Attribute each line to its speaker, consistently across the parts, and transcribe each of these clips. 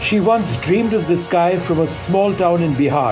Speaker 1: She once dreamed of the sky from a small town in Bihar.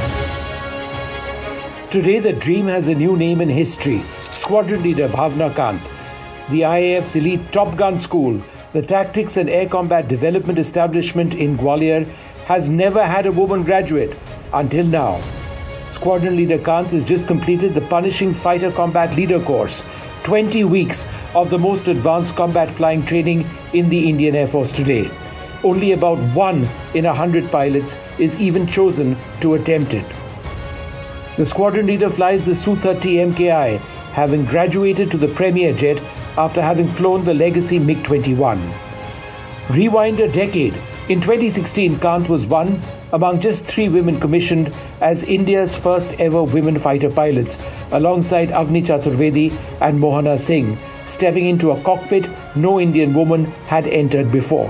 Speaker 1: Today, the dream has a new name in history: Squadron Leader Bhavna Kant. The IAF's elite Top Gun School, the Tactics and Air Combat Development Establishment in Gwalior, has never had a woman graduate until now. Squadron Leader Kant has just completed the punishing Fighter Combat Leader course, 20 weeks of the most advanced combat flying training in the Indian Air Force today. Only about 1 in 100 pilots is even chosen to attempt it. The squadron leader flies the Su-30 MKI, having graduated to the Premier jet after having flown the legacy MiG-21. Rewind a decade. In 2016, Kant was one among just 3 women commissioned as India's first ever women fighter pilots, alongside Avni Chaturvedi and Mohana Singh, stepping into a cockpit no Indian woman had entered before.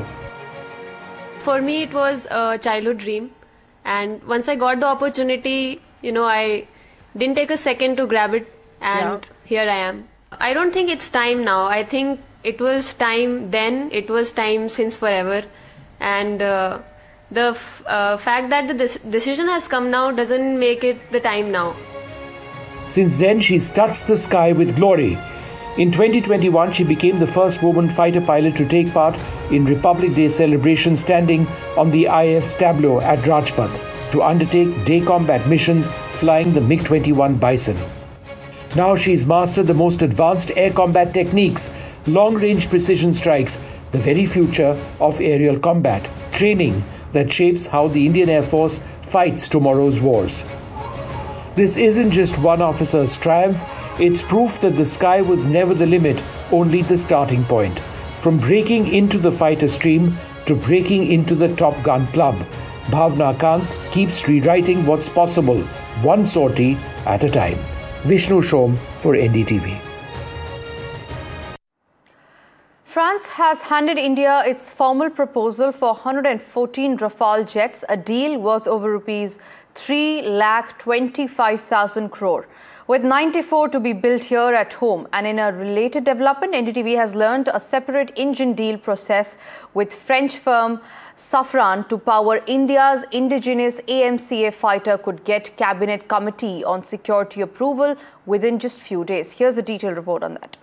Speaker 2: For me, it was a childhood dream, and once I got the opportunity, I didn't take a second to grab it, and here I am. I don't think it's time now. I think it was time then, it was time since forever, and the fact that the decision has come now doesn't make it the time now.
Speaker 1: Since then, she's touched the sky with glory. In 2021, she became the first woman fighter pilot to take part in Republic Day celebration, standing on the IAF's tableau at Rajpath to undertake day combat missions flying the MiG-21 Bison. Now she's mastered the most advanced air combat techniques, long-range precision strikes, the very future of aerial combat, training that shapes how the Indian Air Force fights tomorrow's wars. This isn't just one officer's triumph, it's proof that the sky was never the limit, only the starting point. From breaking into the fighter stream to breaking into the Top Gun Club, Bhavna Kant keeps rewriting what's possible, one sortie at a time. Vishnu Shom for NDTV.
Speaker 3: France has handed India its formal proposal for 114 Rafale jets, a deal worth over rupees 3,25,000 crore, with 94 to be built here at home. And in a related development, NDTV has learned a separate engine deal process with French firm Safran to power India's indigenous AMCA fighter could get Cabinet Committee on Security approval within just few days. Here's a detailed report on that.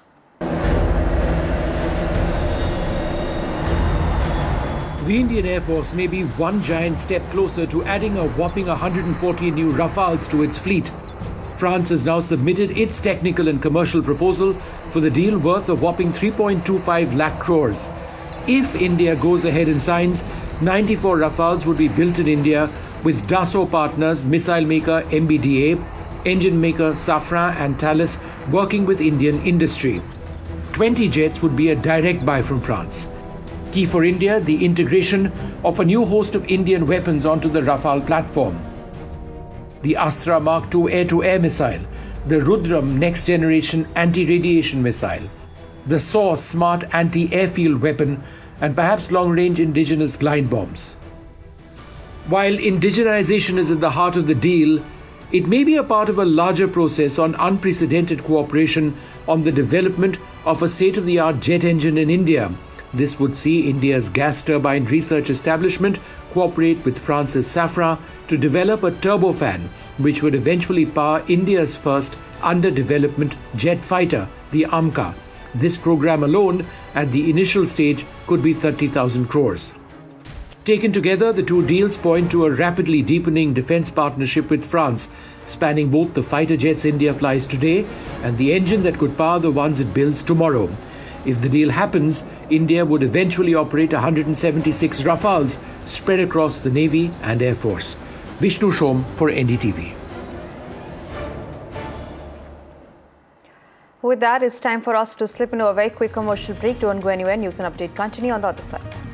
Speaker 1: The Indian Air Force may be one giant step closer to adding a whopping 140 new Rafales to its fleet. France has now submitted its technical and commercial proposal for the deal worth a whopping 3.25 lakh crores. If India goes ahead and signs, 94 Rafales would be built in India with Dassault partners, missile maker MBDA, engine maker Safran and Thales working with Indian industry. 20 jets would be a direct buy from France. Key for India, the integration of a new host of Indian weapons onto the Rafale platform. The Astra Mark II air-to-air missile, the Rudram next-generation anti-radiation missile, the SAW smart anti-airfield weapon, and perhaps long-range indigenous glide bombs. While indigenization is at the heart of the deal, it may be a part of a larger process on unprecedented cooperation on the development of a state-of-the-art jet engine in India. This would see India's gas turbine research establishment cooperate with France's Safran to develop a turbofan, which would eventually power India's first under-development jet fighter, the AMCA. This program alone, at the initial stage, could be 30,000 crores. Taken together, the two deals point to a rapidly deepening defense partnership with France, spanning both the fighter jets India flies today and the engine that could power the ones it builds tomorrow. If the deal happens, India would eventually operate 176 Rafales spread across the Navy and Air Force. Vishnu Shom for NDTV.
Speaker 3: With that, it's time for us to slip into a very quick commercial break. Don't go anywhere. News and update continue on the other side.